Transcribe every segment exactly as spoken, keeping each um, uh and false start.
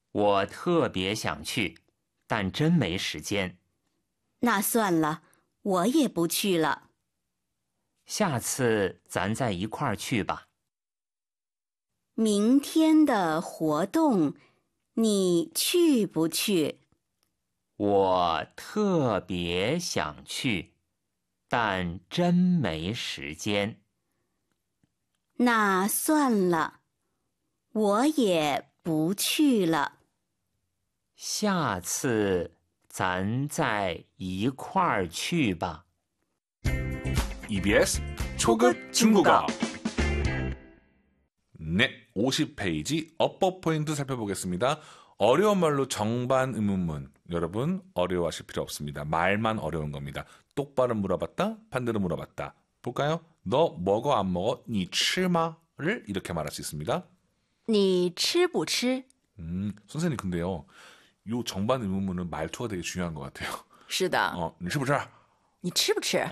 我特别想去，但真没时间。 那算了，我也不去了。 下次咱再一块儿去吧。 明天的活动，你去不去？ 我特别想去，但真没时间。 那算了，我也不去了。 下次咱再一块儿去吧。 이비에스 초급 중국어. 네, 오십 페이지 어법 포인트 살펴보겠습니다. 어려운 말로 정반 의문문. 여러분 어려워하실 필요 없습니다. 말만 어려운 겁니다. 똑바로 물어봤다, 반대로 물어봤다. 볼까요? 너 먹어 안 먹어? 니 치吗를 이렇게 말할 수 있습니다. 你吃不吃? 음, 선생님 근데요. 요 정반 의문문은 말투가 되게 중요한 것 같아요. 是的. 어, 你吃不吃? 你吃不吃? 아,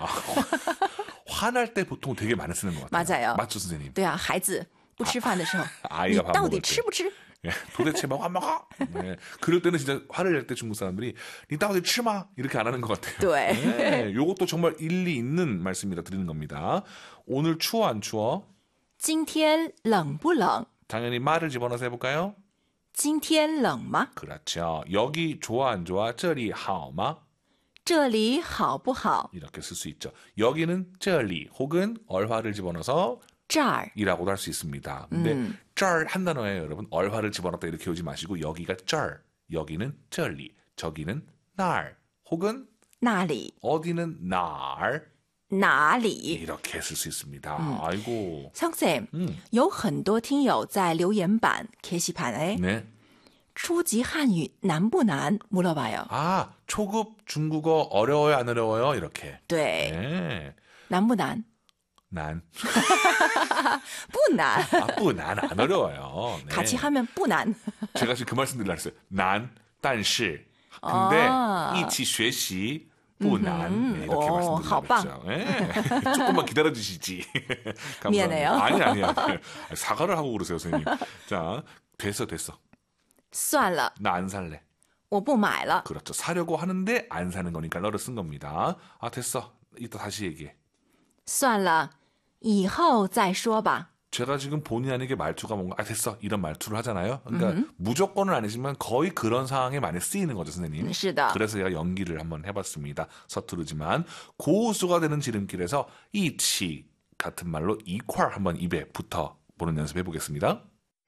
화날 때 보통 되게 많이 쓰는 것 같아요. 맞아요. 맞죠, 선생님? 对啊，孩子不吃饭的时候， 아이가 你 밥 到底 먹을 吃 때. 不吃? 예, 도대체 먹어 안 먹어? 네, 그럴 때는 진짜 화를 낼 때 중국 사람들이 니 따오디 치마 이렇게 안 하는 것 같아요. 네. 네, 요것도 정말 일리 있는 말씀이라 드리는 겁니다. 오늘 추워 안 추워? 今天冷不冷? 당연히 말을 집어넣어서 해볼까요? 今天冷吗? 그렇죠. 여기 좋아 안 좋아? 这里好吗? 这里好不好? 이렇게 쓸 수 있죠. 여기는 这里 혹은 얼화를 집어넣어서 这儿 이라고도 할 수 있습니다. 근데 음. 쩔 한 단어예요, 여러분. 얼화를 집어넣었다 이렇게 오지 마시고 여기가 쩔, 여기는 这里, 저기는 那儿 혹은 那里 어디는 哪儿哪里? 이렇게 쓸 수 있습니다. 음. 아이고. 성쌤, 음. 有很多听友在留言板 게시판에 네. 初级汉语难不难 물어봐요. 아, 초급 중국어 어려워요, 안 어려워요? 이렇게. 对, 네. 难不难? 난. 不难. 아, 不难, 안 어려워요. 네. 같이 하면 不难. 제가 지금 그 말씀 드리려고 했어요. 난, 但是. 근데 아. 一起学习不难. 네, 이렇게 오, 말씀드리려고 했죠. 네. 조금만 기다려주시지. 미안해요. 아니, 아니, 아니. 사과를 하고 그러세요, 선생님. 자, 됐어, 됐어. 算了, 나 안 살래. 我不买了. 그렇죠. 사려고 하는데 안 사는 거니까 너를 쓴 겁니다. 아, 됐어. 이따 다시 얘기해. 算了,以后再说吧. 제가 지금 본의 아니게 말투가 뭔가 아 됐어 이런 말투를 하잖아요. 그러니까 음. 무조건은 아니지만 거의 그런 상황에 많이 쓰이는 거죠, 선생님. 是的. 그래서 제가 연기를 한번 해봤습니다. 서투르지만 고수가 되는 지름길에서 이치 같은 말로 이퀄 한번 입에 붙어 보는 연습해 보겠습니다.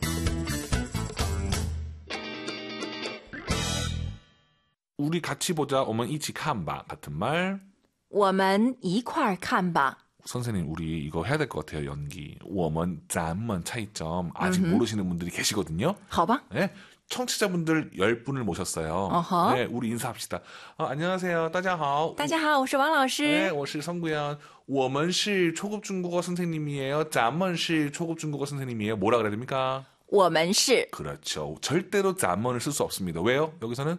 우리 같이 보자. 오면 이치 칸바 같은 말. 我们一块儿看吧. 선생님 우리 이거 해야 될 것 같아요. 연기. 워먼, 짠먼 차이점 아직 음흠. 모르시는 분들이 계시거든요. 好吧? 네, 청취자분들 열 분을 모셨어요. 어허. 네, 우리 인사합시다. 어, 안녕하세요. 大家好. 大家好,我是王老师. 네, 我是 성구현. 我们是 초급 중국어 선생님이에요. 咱们是 초급 중국어 선생님이에요. 뭐라 그래야 됩니까? 我们是. 그렇죠. 절대로 咱们을 쓸 수 없습니다. 왜요? 여기서는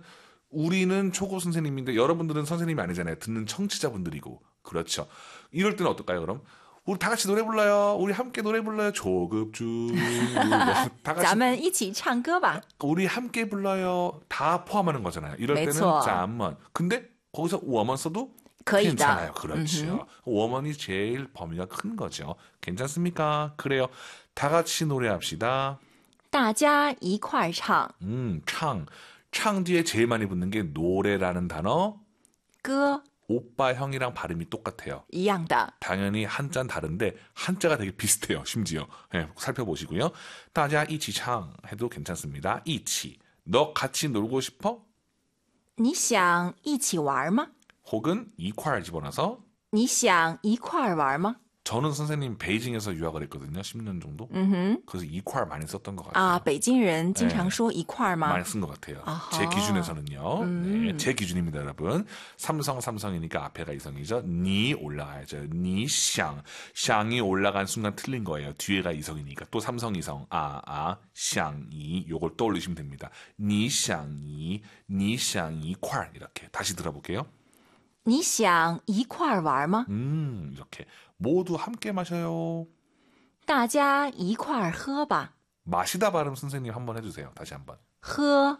우리는 초급 선생님인데 여러분들은 선생님이 아니잖아요. 듣는 청취자분들이고. 그렇죠. 이럴 때는 어떨까요, 그럼? 우리 다 같이 노래 불러요. 우리 함께 노래 불러요. 초급 중국어. 다 같이. 咱们一起唱歌吧. 우리 함께 불러요. 다 포함하는 거잖아요. 이럴 때는 没错. 咱们. 근데 거기서 워먼 써도 可以的. 괜찮아요. 그렇죠. 워먼이 제일 범위가 큰 거죠. 괜찮습니까? 그래요. 다 같이 노래합시다. 大家一块儿唱. 음, 창. 창 뒤에 제일 많이 붙는 게 노래라는 단어. 歌. 오빠 형이랑 발음이 똑같아요. 一样的. 당연히 한자는 다른데 한자가 되게 비슷해요. 심지어. 네, 살펴보시고요. 大家一起唱 해도 괜찮습니다. 一起. 너 같이 놀고 싶어? 你想一起玩吗? 혹은 一块 집어넣어서 你想一块儿玩吗? 저는 선생님 베이징에서 유학을 했거든요. 십 년 정도. 음흠. 그래서 一块 많이 썼던 것 같아요. 아, 北京人经常 네. 说一块儿吗? 많이 쓴 것 같아요. 아하. 제 기준에서는요. 음. 네, 제 기준입니다, 여러분. 삼성, 삼성이니까 앞에가 이성이죠. 니 올라가야죠. 니 샹. 샹이 올라간 순간 틀린 거예요. 뒤에가 이성이니까. 또 삼성, 이성. 아, 아, 샹이. 요걸 떠올리시면 됩니다. 니 샹이, 니 샹이 콸. 이렇게. 다시 들어볼게요. 你想一块儿玩吗? 음, 이렇게. 모두 함께 마셔요. 大家一块儿喝吧. 마시다 발음 선생님 한번 해주세요. 다시 한번. 喝